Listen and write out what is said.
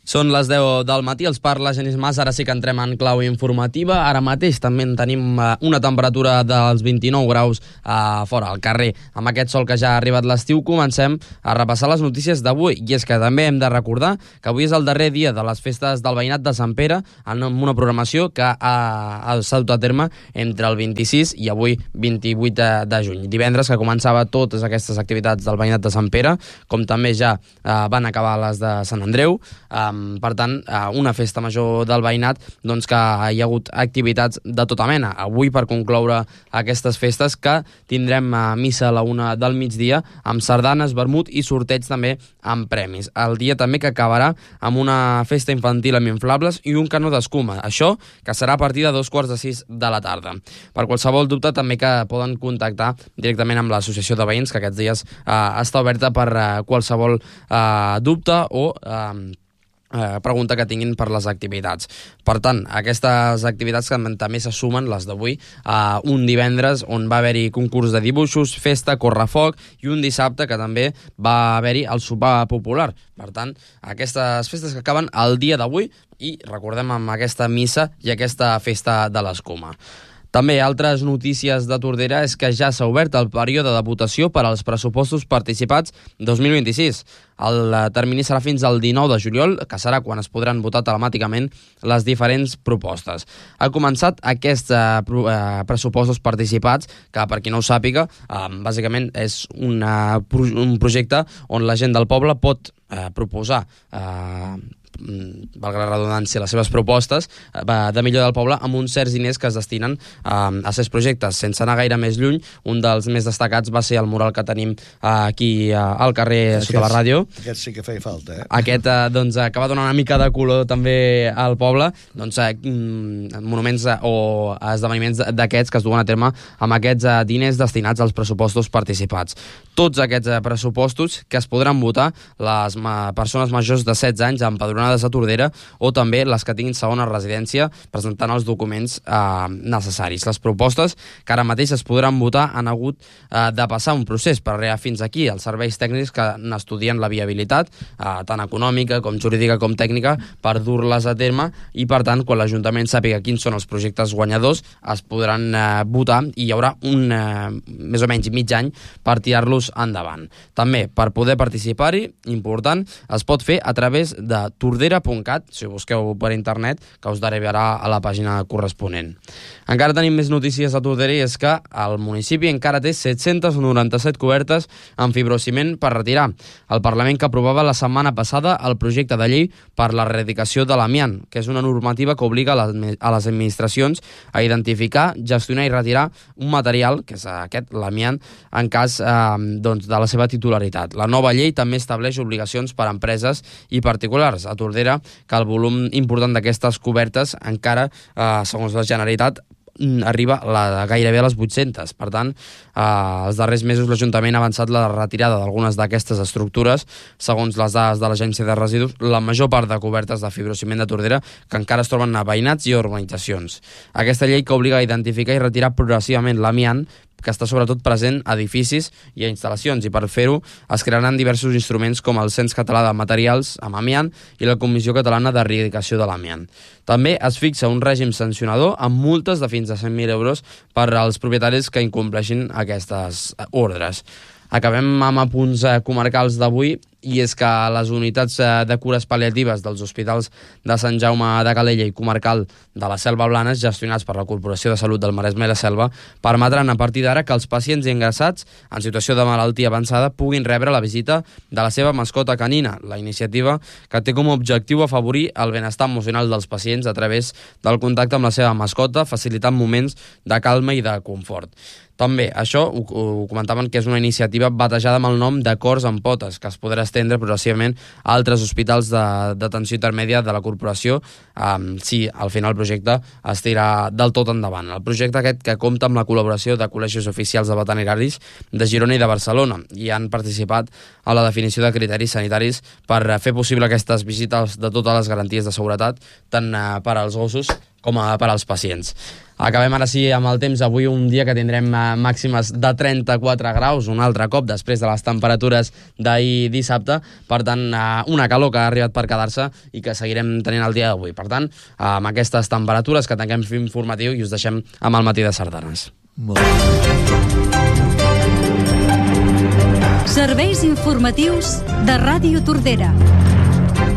Són les 10 del matí, els parla Genís Mas, ara sí que entrem en clau informativa. Ara mateix també tenim una temperatura dels 29 graus fora al carrer. Amb aquest sol que ja ha arribat l'estiu, comencem a repassar les notícies d'avui. I és que també hem de recordar que avui és el darrer dia de les festes del veïnat de Sant Pere, amb una programació que s'ha dut a terme entre el 26 i avui 28 de juny. Divendres, que començava totes aquestes activitats del veïnat de Sant Pere, com també ja van acabar les de Sant Andreu. Per tant, una festa major del veïnat, doncs que hi ha hagut activitats de tota mena. Avui, per concloure aquestes festes, que tindrem missa a la 1 del migdia amb sardanes, vermut i sorteig també amb premis. El dia també que acabarà amb una festa infantil amb inflables i un canó d'escuma. Això que serà a partir de 5:45 de la tarda. Per qualsevol dubte, també que poden contactar directament amb l'associació de veïns, que aquests dies està oberta per qualsevol dubte o pregunta que tinguin per les activitats. Per tant, aquestes activitats que també se sumen, les d'avui, un divendres on va haver-hi concurs de dibuixos, festa, correfoc, i un dissabte que també va haver-hi el sopar popular. Per tant, aquestes festes que acaben el dia d'avui i recordem amb aquesta missa i aquesta festa de l'escuma. També altres notícies de Tordera és que ja s'ha obert el període de votació per als pressupostos participats 2026. El termini serà fins al 19 de juliol, que serà quan es podran votar telemàticament les diferents propostes. Ha començat aquests pressupostos participats, que per qui no ho sàpiga, bàsicament és un projecte on la gent del poble pot proposar valgui la redundància, les seves propostes de millora del poble amb uns certs diners que es destinen a certs projectes. Sense anar gaire més lluny, un dels més destacats va ser el mural que tenim aquí al carrer sota la ràdio. Aquest sí que feia falta, Aquest que va donar una mica de color també al poble, monuments o esdeveniments d'aquests que es duen a terme amb aquests diners destinats als pressupostos participats. Tots aquests pressupostos que es podran votar les persones majors de 16 anys empadronades a Tordera o també les que tinguin segona residència presentant els documents necessaris. Les propostes que ara mateix es podran votar han hagut de passar un procés per arribar fins aquí. Els serveis tècnics que n'estudien la viabilitat, tant econòmica com jurídica com tècnica, per dur-les a terme i, per tant, quan l'Ajuntament sàpiga quins són els projectes guanyadors, es podran votar i hi haurà més o menys mig any per tirar-los endavant. També, per poder participar-hi, important, es pot fer a través de tordera.cat, si ho busqueu per internet, que us derivarà a la pàgina corresponent. Encara tenim més notícies a Tordera i és que el municipi encara té 797 cobertes amb fibrociment per retirar. El Parlament que aprovava la setmana passada el projecte de llei per l'erradicació de l'amiant, que és una normativa que obliga a les administracions a identificar, gestionar i retirar un material, que és aquest, l'amiant, en cas de la seva titularitat. La nova llei també estableix obligacions per a empreses i particulars. A Tordera, que el volum important d'aquestes cobertes encara, segons la Generalitat, arriba gairebé a les 800. Per tant, els darrers mesos l'Ajuntament ha avançat la retirada d'algunes d'aquestes estructures. Segons les dades de l'Agència de Residus, la major part de cobertes de fibrociment de Tordera que encara es troben a veïnats i urbanitzacions. Aquesta llei que obliga a identificar i retirar progressivament l'amiant, que està sobretot present a edificis i a instal·lacions, i per fer-ho es crearan diversos instruments com el Cens Català de Materials amb amiant i la Comissió Catalana d'Erradicació de l'Amiant. També es fixa un règim sancionador amb multes de fins a 100.000 euros per als propietaris que incompleixin aquestes ordres. Acabem amb apunts comarcals d'avui, i és que les unitats de cures pal·liatives dels hospitals de Sant Jaume de Calella i comarcal de la Selva Blanes, gestionats per la Corporació de Salut del Maresme i la Selva, permetran a partir d'ara que els pacients ingressats en situació de malaltia avançada puguin rebre la visita de la seva mascota canina. La iniciativa, que té com a objectiu afavorir el benestar emocional dels pacients a través del contacte amb la seva mascota, facilitant moments de calma i de confort. També, això ho comentaven que és una iniciativa batejada amb el nom de Cors amb Potes, que es podrà estendre progressivament a altres hospitals d'atenció intermèdia de la corporació si al final el projecte es tira del tot endavant. El projecte aquest que compta amb la col·laboració de col·legis oficials de veterinaris de Girona i de Barcelona i han participat a la definició de criteris sanitaris per fer possible aquestes visites de totes les garanties de seguretat tant per als gossos com per als pacients. Acabem ara sí amb el temps. Avui un dia que tindrem màximes de 34 graus, un altre cop després de les temperatures d'ahir dissabte. Per tant, una calor que ha arribat per quedar-se i que seguirem tenint el dia d'avui. Per tant, amb aquestes temperatures que tanquem informatiu i us deixem amb el matí de sardanes. Serveis informatius de Ràdio Tordera.